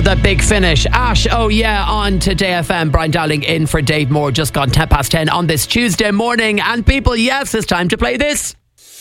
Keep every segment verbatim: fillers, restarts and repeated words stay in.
Oh, the big finish. Ash, oh yeah, on Today F M. Brian Dowling in for Dave Moore. Just gone ten past ten on this Tuesday morning. And people, yes, it's time to play this.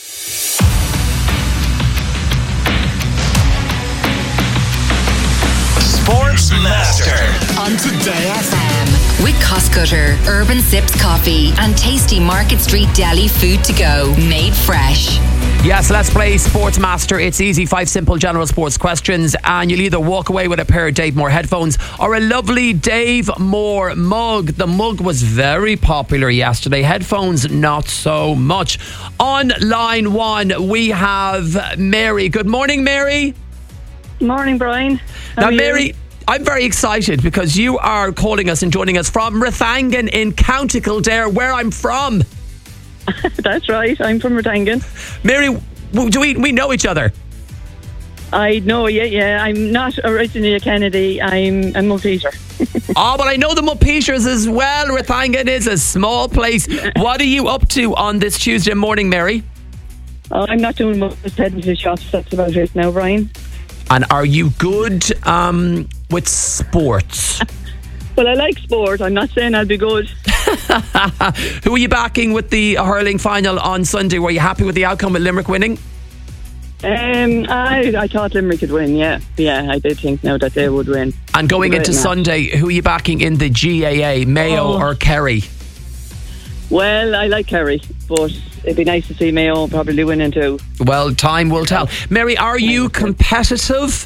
Sports Master on Today F M with Costcutter, Urban Sips Coffee and Tasty Market Street Deli Food to Go, made fresh. Yes, let's play Sports Master. It's easy, five simple general sports questions, and you'll either walk away with a pair of Dave Moore headphones or a lovely Dave Moore mug. The mug was very popular yesterday. Headphones, not so much. On line one, we have Mary. Good morning, Mary. Morning, Brian. How now, are Mary, you? I'm very excited because you are calling us and joining us from Rathangan in County Kildare, where I'm from. That's right. I'm from Rathangan. Mary, do we we know each other? I know, yeah, yeah. I'm not originally a Kennedy. I'm a Mulpeter. Oh, but I know the Mulpeters as well. Rathangan is a small place. What are you up to on this Tuesday morning, Mary? Oh, I'm not doing much. Just heading to shops. That's about it now, Brian. And are you good um, with sports? Well, I like sport. I'm not saying I'll be good. Who are you backing with the hurling final on Sunday? Were you happy with the outcome with Limerick winning? Um, I, I thought Limerick could win, yeah. Yeah, I did think now that they would win. And going into Sunday, who are you backing in the G A A, Mayo oh. or Kerry? Well, I like Kerry, but it'd be nice to see Mayo probably winning too. Well, time will tell. Mary, are you competitive?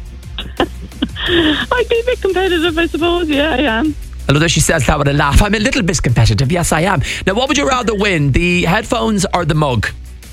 I'd be a bit competitive, I suppose. Yeah, I am. Although she says that with a laugh, I'm a little bit competitive. Yes, I am. Now, what would you rather win, the headphones or the mug?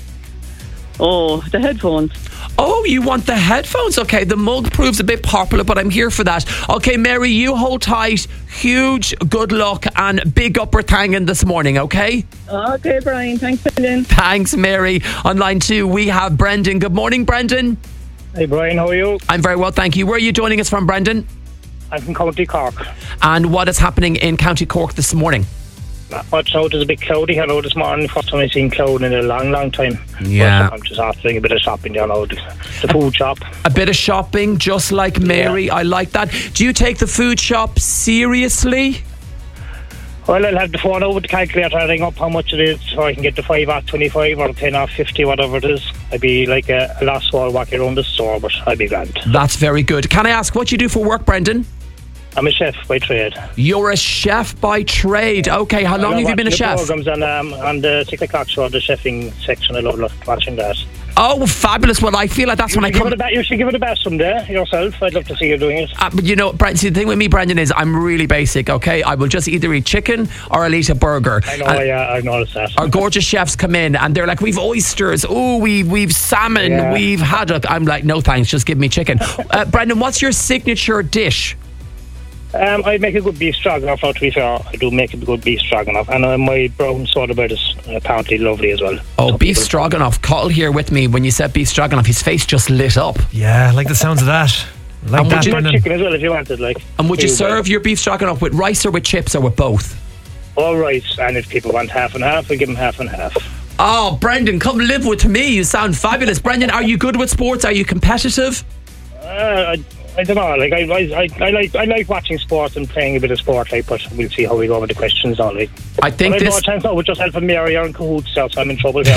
Oh, the headphones. Oh, you want the headphones? Okay, the mug proves a bit popular, but I'm here for that. Okay, Mary, you hold tight. Huge good luck and big up Rathangan this morning, okay? Okay, Brian. Thanks, Brendan. Thanks, Mary. On line two, we have Brendan. Good morning, Brendan. Hey, Brian, how are you? I'm very well, thank you. Where are you joining us from, Brendan? I'm from County Cork. And what is happening in County Cork this morning? What's out is a bit cloudy hello this morning. First time I've seen cloud in a long, long time. Yeah. But I'm just after doing a bit of shopping down out the food shop. A bit of shopping, just like Mary. Yeah. I like that. Do you take the food shop seriously? Well, I'll have the phone over the calculator and ring up how much it is, so I can get the five off twenty-five or ten off fifty, whatever it is. I'd be like a, a lost soul walking around the store, but I'd be grand. That's very good. Can I ask what you do for work, Brendan? I'm a chef by trade. You're a chef by trade. Okay, how long have you been a chef? Programs on, um, on the six o'clock show, the chefing section. I love watching that. Oh, fabulous. Well, I feel like that's you when I come... Give it a, you should give it a bash someday yourself. I'd love to see you doing it. Uh, but you know, Brent, see, the thing with me, Brendan, is I'm really basic, okay? I will just either eat chicken or I'll eat a burger. I know, and yeah, I've noticed that. Our gorgeous chefs come in and they're like, we've oysters, oh, we, we've salmon, yeah. we've haddock. I'm like, no thanks, just give me chicken. uh, Brendan, what's your signature dish? Um, I make a good beef stroganoff. Now, to be fair, I do make a good beef stroganoff, and uh, my brown soda bread is apparently lovely as well. Oh, Some beef stroganoff. Call here with me when you said beef stroganoff. His face just lit up. Yeah, I like the sounds of that. I like and that. Would you, chicken as well if you wanted, like. And would you serve well. your beef stroganoff with rice or with chips or with both? All rice, and if people want half and half, we give them half and half. Oh, Brendan, come live with me. You sound fabulous. Brendan, are you good with sports? Are you competitive? Uh, I, I don't know. Like I, I, I like, I like watching sport and playing a bit of sport. Like, but we'll see how we go with the questions. Now, like. I think but this. I chance now with just helping Mary and cahoots, so I'm in trouble here.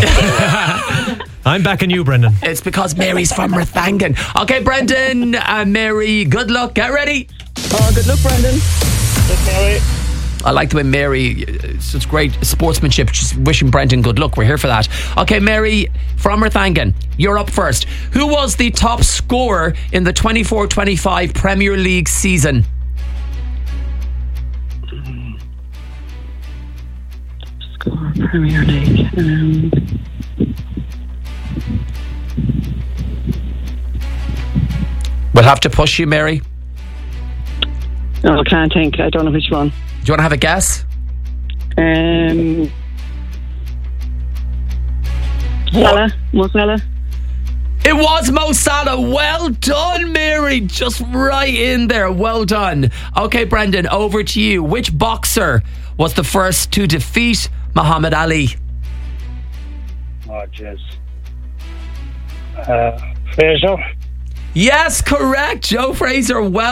I'm backing you, Brendan. It's because Mary's from Rathangan. Okay, Brendan, uh, Mary, good luck. Get ready. Oh, good luck, Brendan. Good, Mary. I like the way Mary, such great sportsmanship, just wishing Brendan good luck. We're here for that. Okay, Mary from Rathangan, you're up first. Who was the top scorer in the twenty-four twenty-five Premier League season? Score Premier League. Um, we'll have to push you, Mary. No, I can't think. I don't know which one. Do you want to have a guess? Um, Salah, Mo Salah. It was Mo Salah. Well done, Mary. Just right in there. Well done. Okay, Brendan, over to you. Which boxer was the first to defeat Muhammad Ali? Oh, jeez. Uh, Fraser. Yes, correct. Joe Fraser. Well